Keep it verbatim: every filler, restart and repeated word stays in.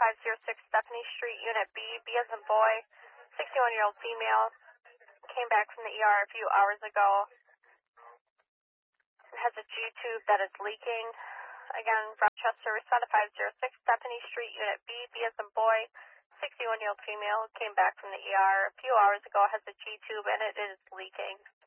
five zero six Stephanie Street, Unit B, B as in boy, sixty-one-year-old female, came back from the E R a few hours ago. It has a G-tube that is leaking. Again, Rochester, respond to five zero six Stephanie Street, Unit B, B as in boy, sixty-one-year-old female, came back from the E R a few hours ago, has a G-tube and it is leaking.